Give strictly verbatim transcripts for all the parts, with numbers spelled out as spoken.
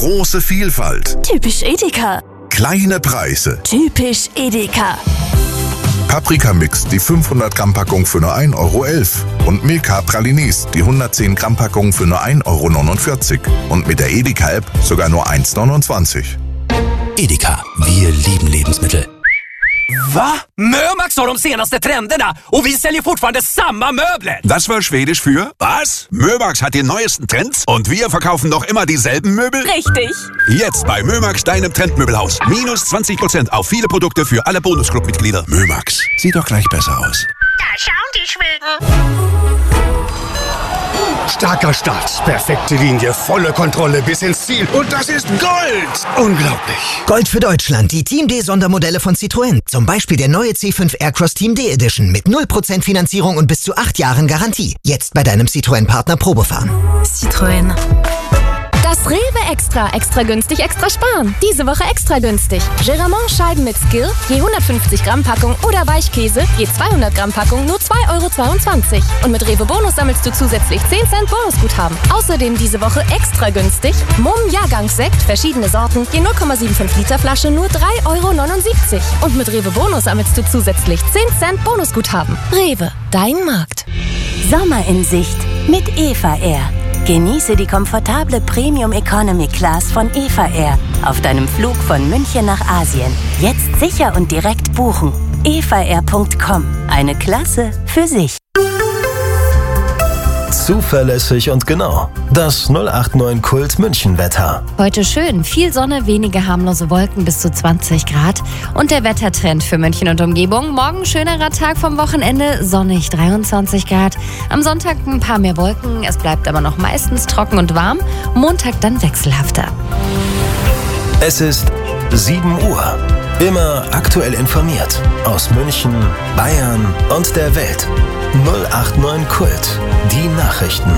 Große Vielfalt. Typisch Edeka. Kleine Preise. Typisch Edeka. Paprika-Mix, die fünfhundert Gramm Packung für nur ein Euro elf. Und Milka Pralines, die hundertzehn Gramm Packung für nur ein Euro neunundvierzig. Und mit der Edeka-App sogar nur eins neunundzwanzig. Edeka, wir lieben Lebensmittel. Va? Mömax har de senaste trenderna och vi säljer fortfarande samma möbler. Das war Schwedisch für was? Mömax hat die neuesten Trends und wir verkaufen noch immer dieselben Möbel? Richtig. Jetzt bei Mömax, deinem Trendmöbelhaus. Minus zwanzig Prozent auf viele Produkte für alle Bonusclub-Mitglieder. Mömax, sieht doch gleich besser aus. Da schauen die Schweden. Starker Start, perfekte Linie, volle Kontrolle bis ins Ziel. Und das ist Gold! Unglaublich. Gold für Deutschland, die Team D-Sondermodelle von Citroën. Zum Beispiel der neue C fünf Aircross Team D Edition mit null Prozent Finanzierung und bis zu acht Jahren Garantie. Jetzt bei deinem Citroën-Partner Probefahren. Citroën. Das Rewe Extra. Extra günstig, extra sparen. Diese Woche extra günstig. Geramont Scheiben mit Skill, je hundertfünfzig Gramm Packung oder Weichkäse, je zweihundert Gramm Packung, nur zwei Euro zweiundzwanzig. Und mit Rewe Bonus sammelst du zusätzlich zehn Cent Bonusguthaben. Außerdem diese Woche extra günstig. Mumm Jahrgangssekt, verschiedene Sorten, je null Komma fünfundsiebzig Liter Flasche, nur drei Euro neunundsiebzig. Und mit Rewe Bonus sammelst du zusätzlich zehn Cent Bonusguthaben. Rewe, dein Markt. Sommer in Sicht mit Eva Air. Genieße die komfortable Premium Economy Class von Eva Air auf deinem Flug von München nach Asien. Jetzt sicher und direkt buchen. eva air punkt com. Eine Klasse für sich. Zuverlässig und genau. Das null acht neun Kult München Wetter. Heute schön, viel Sonne, wenige harmlose Wolken bis zu zwanzig Grad. Und der Wettertrend für München und Umgebung. Morgen schönerer Tag vom Wochenende, sonnig dreiundzwanzig Grad. Am Sonntag ein paar mehr Wolken, es bleibt aber noch meistens trocken und warm. Montag dann wechselhafter. Es ist sieben Uhr. Immer aktuell informiert. Aus München, Bayern und der Welt. null acht neun Kult. Die Nachrichten.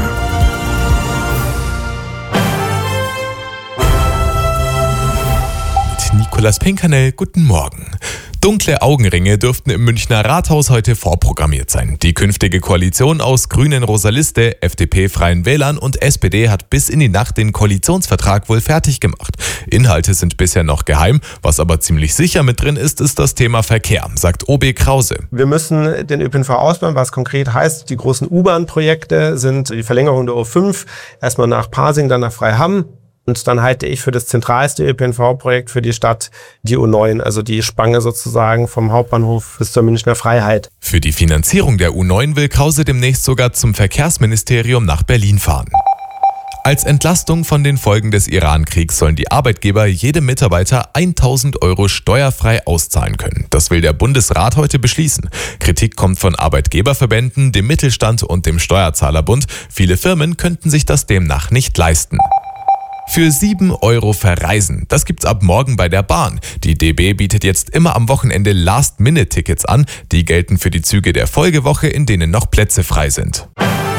Mit Nicolas Pinkanel, guten Morgen. Dunkle Augenringe dürften im Münchner Rathaus heute vorprogrammiert sein. Die künftige Koalition aus Grünen Rosa Liste, F D P, Freien Wählern und S P D hat bis in die Nacht den Koalitionsvertrag wohl fertig gemacht. Inhalte sind bisher noch geheim. Was aber ziemlich sicher mit drin ist, ist das Thema Verkehr, sagt O B Krause. Wir müssen den ÖPNV ausbauen, was konkret heißt, die großen U-Bahn-Projekte sind die Verlängerung der O fünf, erstmal nach Pasing, dann nach Freiham. Und dann halte ich für das zentralste ÖPNV-Projekt für die Stadt die U neun, also die Spange sozusagen vom Hauptbahnhof bis zur Münchner Freiheit. Für die Finanzierung der U neun will Krause demnächst sogar zum Verkehrsministerium nach Berlin fahren. Als Entlastung von den Folgen des Iran-Kriegs sollen die Arbeitgeber jedem Mitarbeiter tausend Euro steuerfrei auszahlen können. Das will der Bundesrat heute beschließen. Kritik kommt von Arbeitgeberverbänden, dem Mittelstand und dem Steuerzahlerbund. Viele Firmen könnten sich das demnach nicht leisten. Für sieben Euro verreisen. Das gibt's ab morgen bei der Bahn. Die D B bietet jetzt immer am Wochenende Last-Minute-Tickets an. Die gelten für die Züge der Folgewoche, in denen noch Plätze frei sind.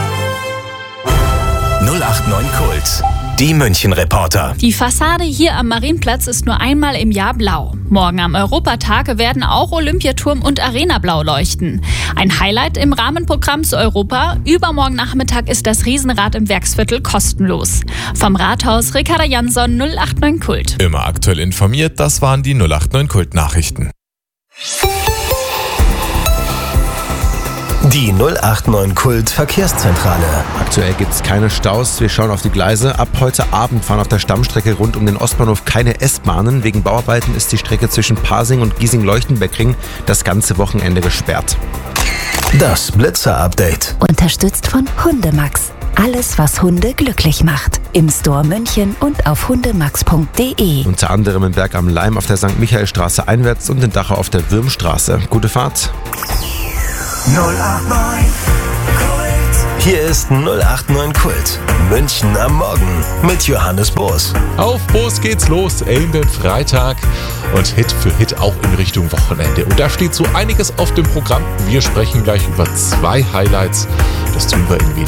null acht neun Kult. Die München-Reporter. Die Fassade hier am Marienplatz ist nur einmal im Jahr blau. Morgen am Europatag werden auch Olympiaturm und Arena blau leuchten. Ein Highlight im Rahmenprogramm zu Europa. Übermorgen Nachmittag ist das Riesenrad im Werksviertel kostenlos. Vom Rathaus Ricarda Jansson, null acht neun Kult. Immer aktuell informiert, das waren die null acht neun Kult-Nachrichten. Die null acht neun Kult Verkehrszentrale. Aktuell gibt es keine Staus. Wir schauen auf die Gleise. Ab heute Abend fahren auf der Stammstrecke rund um den Ostbahnhof keine S-Bahnen. Wegen Bauarbeiten ist die Strecke zwischen Pasing und Giesing-Leuchtenbeckring das ganze Wochenende gesperrt. Das Blitzer-Update. Unterstützt von Hundemax. Alles, was Hunde glücklich macht. Im Store München und auf hundemax punkt de. Unter anderem im Berg am Leim auf der Sankt Michaelstraße einwärts und in Dachau auf der Würmstraße. Gute Fahrt. null acht neun Kult. Hier ist null acht neun Kult. München am Morgen mit Johannes Boos. Auf Boos geht's los in den Freitag und Hit für Hit auch in Richtung Wochenende. Und da steht so einiges auf dem Programm. Wir sprechen gleich über zwei Highlights. Das tun wir in wenigen